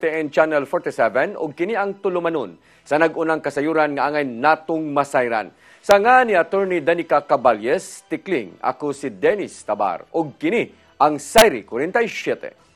TN Channel 47 ug kini ang tulumanon sa nagunang kasayuran nga angay natong masayran. Sa nga ni Attorney Danica Caballes, tikling ako si Dennis Tabar ug kini ang Sayri 47.